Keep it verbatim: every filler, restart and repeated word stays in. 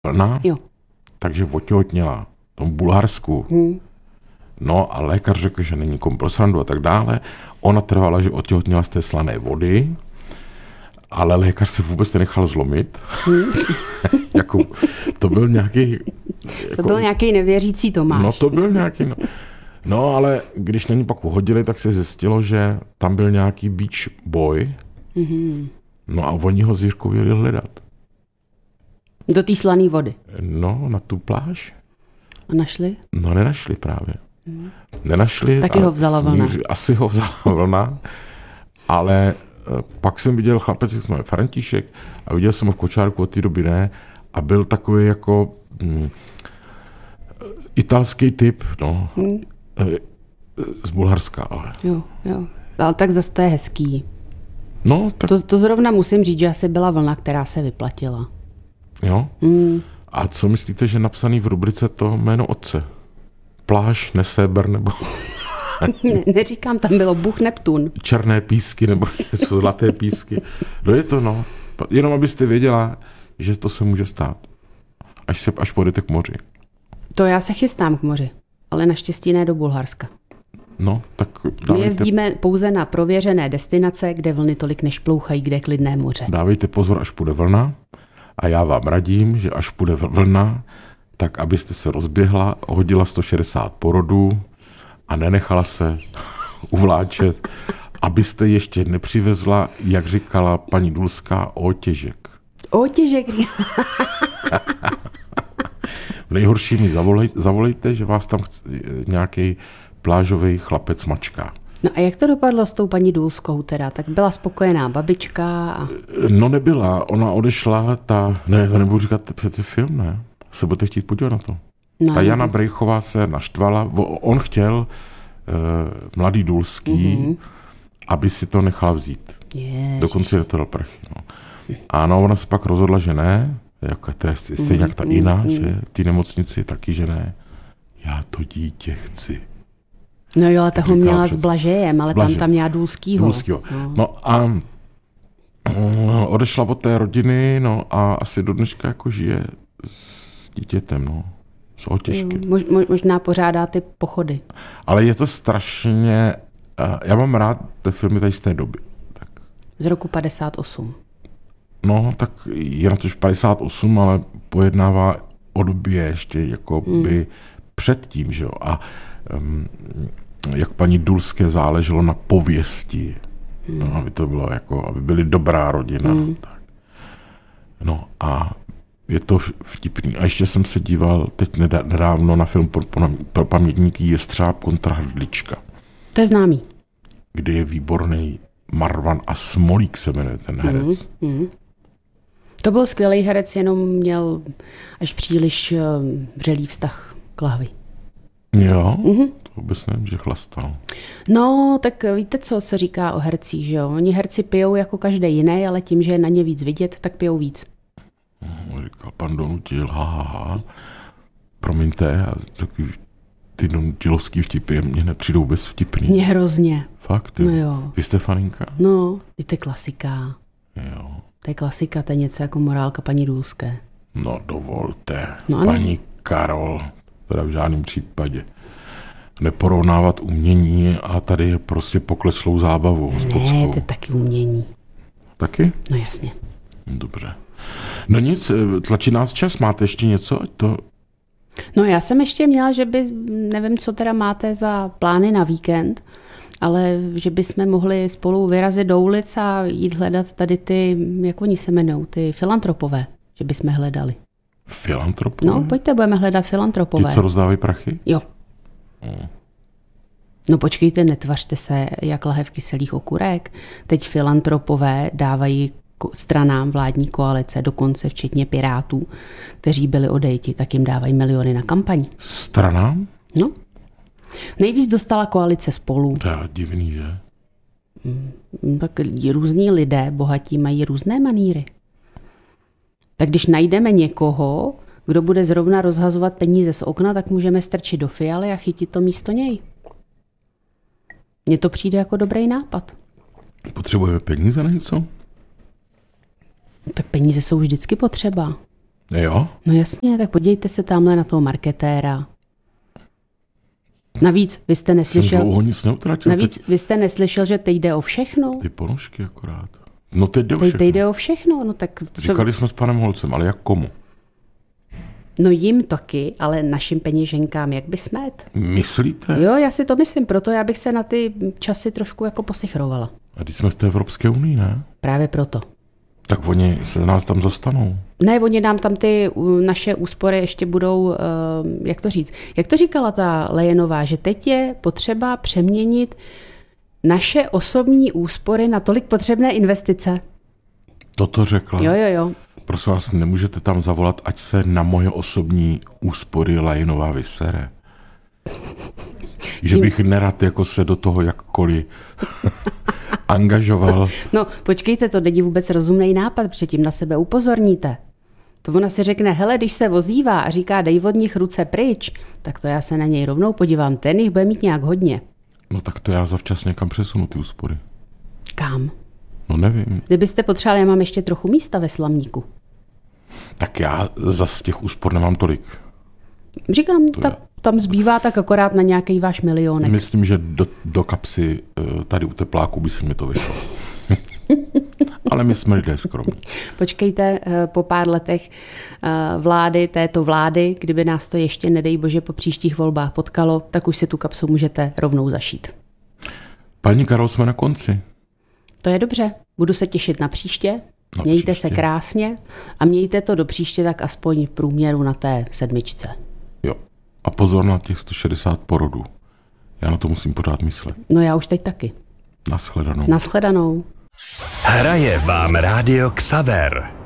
vlna, Jo. takže otěhotněla v tom Bulharsku. Hmm. No a lékař řekl, že není kom pro srandu a tak dále. Ona trvala, že otěhotněla z té slané vody, ale lékař se vůbec nenechal zlomit. Hmm. jako, to byl nějaký... Jako, to byl nějaký nevěřící Tomáš. No to byl nějaký... No, no ale když na ní pak uhodili, tak se zjistilo, že tam byl nějaký beach boy. Hmm. No a oni ho s Jiřkou jeli hledat. Do té slané vody. No, na tu pláž. A našli? No, nenašli právě. Hmm. Nenašli. Taky ho vzala vlna. Asi ho vzala vlna, ale pak jsem viděl chlapec, jak jsme František, a viděl jsem ho v kočárku od té doby ne, a byl takový jako hm, italský typ, no, hmm. z Bulharska, ale. Jo, jo, ale tak zase to je hezký. No, tak... To, to zrovna musím říct, že asi byla vlna, která se vyplatila. Jo? Hmm. A co myslíte, že napsaný v rubrice to jméno otce? Pláž, Neséber, nebo... ne, neříkám, tam bylo Bůh Neptun. Černé písky, nebo něco, zlaté písky. No je to, no. Jenom abyste věděla, že to se může stát. Až se, až půjdete k moři. To já se chystám k moři, ale naštěstí ne do Bulharska. No, tak dávejte... My jezdíme pouze na prověřené destinace, kde vlny tolik nešplouchají, kde je klidné moře. Dávejte pozor, až půjde vlna. A já vám radím, že až půjde vlna, tak abyste se rozběhla, hodila sto šedesát porodů a nenechala se uvláčet, abyste ještě nepřivezla, jak říkala paní Dulská, otěžek. Otěžek. V nejhorší mi zavolej, zavolejte, že vás tam chce, nějaký plážový chlapec mačká. No a jak to dopadlo s tou paní Dulskou teda? Tak byla spokojená babička? A... No nebyla, ona odešla, ta, ne, to nebudu říkat přece film, ne? Se budete chtít podívat na to. No, ta Jana Brejchová se naštvala, on chtěl uh, mladý Dulský, mm-hmm. aby si to nechala vzít. Ježiš. Dokonce je to dal prachy. No. A no, ona se pak rozhodla, že ne, jako to je stejně jak ta Ina, mm-hmm. že ty nemocnici taky, že ne. Já to dítě chci. No jo, ale toho měla přes... s Blažejem, ale Blažej. tam tam měla Dulskýho. Dulskýho. No. no a no, odešla od té rodiny, no a asi do dneška jako žije s dítětem, no. S otěžky. Mož, možná pořádá ty pochody. Ale je to strašně... Já mám rád ty filmy tady z té doby. Tak. Z roku padesát osm. No, tak je na to už padesát osm, ale pojednává o době ještě jako hmm. by předtím, že jo. A um, jak paní Dulské záleželo na pověsti, hmm. no, aby to bylo jako, aby byli dobrá rodina. Hmm. Tak. No a je to vtipný. A ještě jsem se díval teď nedávno na film pro, pro pamětníky Jestřáb kontra Hrdlička. To je známý. Kde je výborný Marwan a Smolík se jmenuje ten herec. Hmm. Hmm. To byl skvělý herec, jenom měl až příliš vřelý vztah k lahvi. Jo? Mm-hmm. To vůbec nevím, že chlastal. No, tak víte, co se říká o hercích, že jo? Oni herci pijou jako každý jiný, ale tím, že je na ně víc vidět, tak pijou víc. No, říkal pan Donutil, ha, ha, ha. Promiňte, a takový ty donutilovský vtipy mně nepřijdou bez vtipný. Mně hrozně. Fakt, jo? No jo. Vy jste faninka? No, to je klasika. Jo. To je klasika, to je něco jako morálka paní Dulské. No dovolte, no, paní Karol, teda v žádném případě neporovnávat umění a tady je prostě pokleslou zábavu. Ne, to je taky umění. Taky? No jasně. Dobře. No nic, tlačí nás čas, máte ještě něco? Ať to... No já jsem ještě měla, že by, nevím, co teda máte za plány na víkend, ale že bychom mohli spolu vyrazit do ulic a jít hledat tady ty, jak oni se jmenují, ty filantropové, že bychom hledali. Filantropové? No, pojďte, budeme hledat filantropové. Ty, co rozdávají prachy? Jo. Hmm. No počkejte, netvařte se, jak lahev kyselých okurek. Teď filantropové dávají stranám vládní koalice, dokonce včetně Pirátů, kteří byli odejti, tak jim dávají miliony na kampaň. Stranám? No. Nejvíc dostala koalice Spolu. To je divný, že? Hmm, tak různí lidé, bohatí, mají různé maníry. Tak když najdeme někoho, kdo bude zrovna rozhazovat peníze z okna, tak můžeme strčit do Fialy a chytit to místo něj. Mně to přijde jako dobrý nápad. Potřebujeme peníze na něco? Tak peníze jsou vždycky potřeba. Jo? No jasně, tak podívejte se tamhle na toho marketéra. Navíc vy jste Jsem neslyšel, dlouho nic neutratil. navíc vy jste neslyšel, že teď jde o všechno. Ty ponožky akorát. No teď jde o Teď, všechno. teď jde o všechno, no tak co, Říkali jsme s panem Holcem, ale jak komu? no jim taky, ale našim peněženkám, jak by smet? Myslíte? Jo, já si to myslím, proto já bych se na ty časy trošku jako posichrovala. A když jsme v té Evropské unii, ne? Právě proto. Tak oni se nás tam zastanou. Ne, oni nám tam ty uh, naše úspory ještě budou, uh, jak to říct, jak to říkala ta Lejenová, že teď je potřeba přeměnit naše osobní úspory na tolik potřebné investice. Toto řekla. Jo, jo, jo. Prosím vás, nemůžete tam zavolat, ať se na moje osobní úspory Lajinová vysere. Že bych nerad jako se do toho jakkoliv angažoval. No, počkejte, to není vůbec rozumný nápad, předtím na sebe upozorníte. To ona si řekne, hele, když se vozívá a říká, dej od nich ruce pryč, tak to já se na něj rovnou podívám, ten jich bude mít nějak hodně. No tak to já zavčas někam přesunu ty úspory. Kam? No nevím. Kdybyste potřebovali, já mám ještě trochu místa ve slamníku. Tak já zas těch úspor nemám tolik. Říkám, To tak je- tam zbývá tak akorát na nějaký váš milionek. Myslím, že do, do kapsy eh, tady u tepláku by se mi to vyšlo. Ale my jsme lidé skromní. Počkejte, eh, po pár letech eh, vlády, této vlády, kdyby nás to ještě, nedej bože, po příštích volbách potkalo, tak už si tu kapsu můžete rovnou zašít. Paní Karol, jsme na konci. To je dobře, budu se těšit na příště, Na mějte příště. se krásně a mějte to do příště tak aspoň v průměru na té sedmičce. Jo. A pozor na těch sto šedesát porodů. Já na to musím pořád myslet. No já už teď taky. Nashledanou. Nashledanou. Hraje vám rádio Xaver.